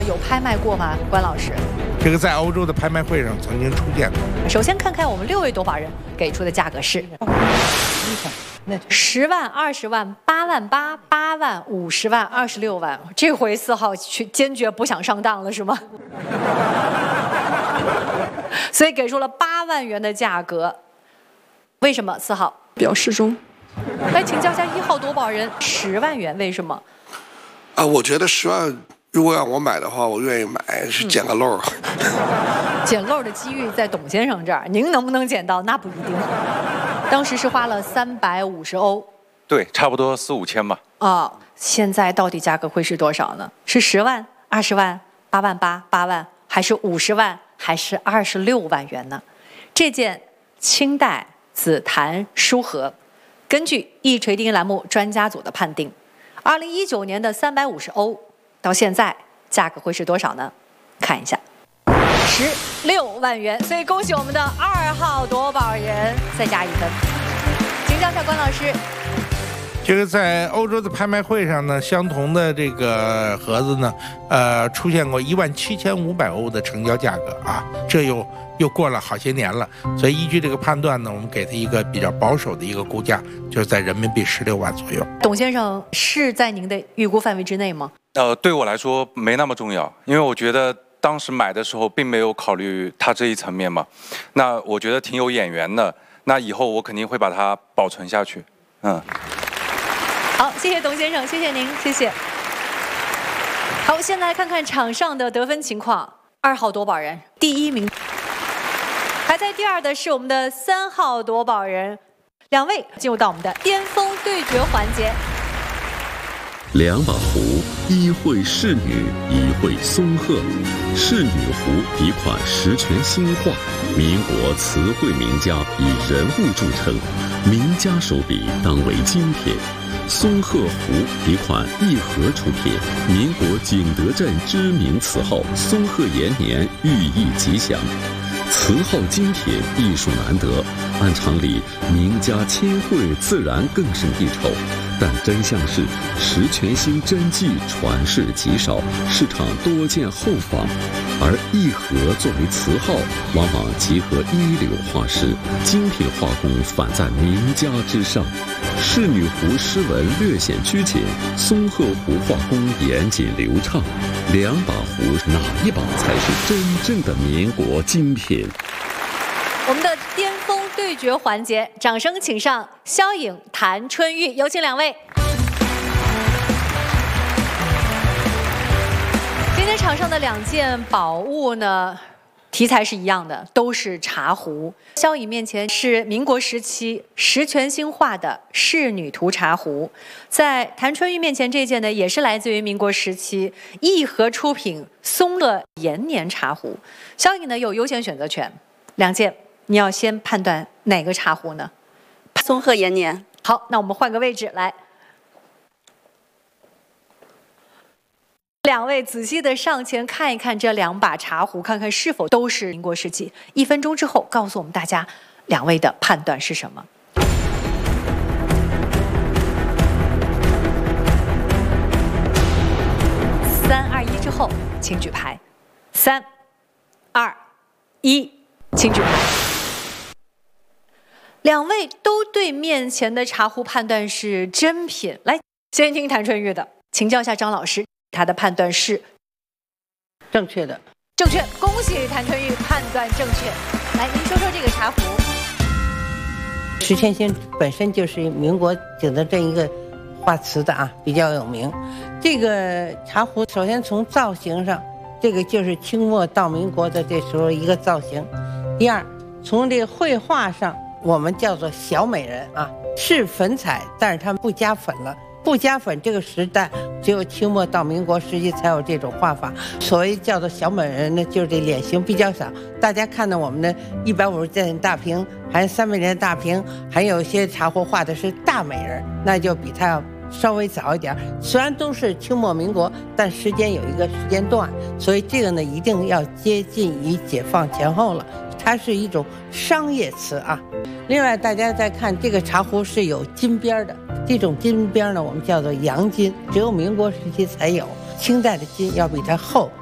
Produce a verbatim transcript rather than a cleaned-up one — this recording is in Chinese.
有拍卖过吗？关老师， 这个在欧洲的拍卖会上曾经出现过。 首先看看我们六位夺宝人给出的价格是十万、二十万、八万八、八万、五十万、二十六万。这回四号去坚决不想上当了是吗？所以给出了八万元的价格。为什么四号？ 比较适中。 来请教一下一号夺宝人，十万元为什么？ 啊，我觉得十万。如果让我买的话，我愿意买，是捡个漏。 嗯、捡漏的机遇在董先生这儿，您能不能捡到那不一定。当时是花了三百五十欧， 对，差不多四五千吧。 啊、哦，现在到底价格会是多少呢？是十万、二十万、八万八、八万，还是五十万，还是二十六万元呢？这件清代紫檀书盒，根据一锤定音栏目专家组的判定，二零一九年的三百五十欧。到现在价格会是多少呢？看一下，十六万元。所以恭喜我们的二号夺宝人，再加一分。请教一下关老师。 这个在欧洲的拍卖会上呢，相同的这个盒子呢，呃，出现过一万七千五百欧的成交价格啊，这又又过了好些年了，所以依据这个判断呢，我们给它一个比较保守的一个估价，就是在人民币十六万左右。 董先生是在您的预估范围之内吗？ 呃，对我来说没那么重要，因为我觉得当时买的时候并没有考虑它这一层面嘛。那我觉得挺有眼缘的，那以后我肯定会把它保存下去。嗯。 好，谢谢董先生，谢谢您，谢谢。好，现在来看看场上的得分情况。二号夺宝人第一名，排在第二的是我们的三号夺宝人。两位进入到我们的巅峰对决环节。 两把壶，一绘仕女，一绘松鹤。仕女壶笔款十全新画，民国词汇名家以人物著称，名家手笔当为经典。松鹤壶笔款义和出品，民国景德镇知名词号松鹤延年，寓意吉祥。词号精品，艺术难得，按常理名家亲绘自然更胜一筹。但真相是，十全新真迹传世极少，市场多见后仿。而义和作为词号，往往集合一流画师，精品画工反在名家之上。仕女壶诗文略显拘谨，松鹤壶画工严谨流畅。两把壶，哪一把才是真正的民国精品？ 我们的巅峰对决环节，掌声请上肖颖、谭春玉，有请两位。今天场上的两件宝物呢，题材是一样的，都是茶壶。肖颖面前是民国时期十全新画的仕女图茶壶，在谭春玉面前这件呢，也是来自于民国时期义和出品松鹤延年茶壶。肖颖呢有优先选择权，两件。你要先判断哪个茶壶呢？ 松鹤延年。 好，那我们换个位置来。两位仔细的上前看一看这两把茶壶，看看是否都是民国时期。一分钟之后，告诉我们大家两位的判断是什么。三二一之后，请举牌。三、二、一，请举牌。两位都对面前的茶壶判断是真品，来，先听谭春玉的，请教一下张老师，他的判断是正确的。 正确，恭喜谭春玉判断正确。来，您说说这个茶壶。 十全新本身就是民国景德镇一个画瓷的啊，比较有名。这个茶壶首先从造型上，这个就是清末到民国的这时候一个造型。第二，从这个绘画上，我们叫做小美人啊，是粉彩，但是它不加粉了。不加粉这个时代，只有清末到民国时期才有这种画法。所谓叫做小美人呢，就是这脸型比较小。大家看到我们的一百五十件大屏，还有三百件大屏，还有一些茶壶画的是大美人，那就比它要稍微早一点。虽然都是清末民国，但时间有一个时间段，所以这个呢一定要接近于解放前后了。它是一种商业瓷啊。另外，大家再看这个茶壶是有金边的，这种金边呢，我们叫做洋金，只有民国时期才有。清代的金要比它厚，